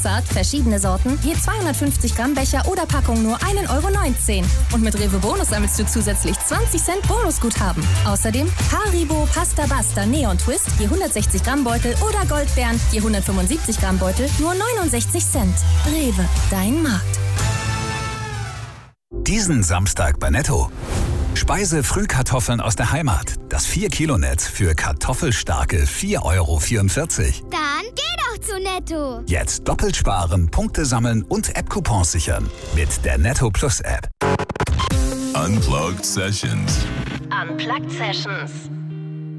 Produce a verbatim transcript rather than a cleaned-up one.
Mozart, verschiedene Sorten, je zweihundertfünfzig Gramm Becher oder Packung nur ein Euro neunzehn. Und mit Rewe Bonus sammelst du zusätzlich zwanzig Cent Bonusguthaben. Außerdem Haribo Pasta Basta Neon Twist, je hundertsechzig Gramm Beutel oder Goldbeeren, je hundertfünfundsiebzig Gramm Beutel, nur neunundsechzig Cent. Rewe, dein Markt. Diesen Samstag bei Netto. Speise-Frühkartoffeln aus der Heimat. Das vier Kilo Netz für kartoffelstarke vier Euro vierundvierzig. Dann geh doch zu Netto. Jetzt doppelt sparen, Punkte sammeln und App-Coupons sichern. Mit der Netto Plus App. Unplugged Sessions. Unplugged Sessions.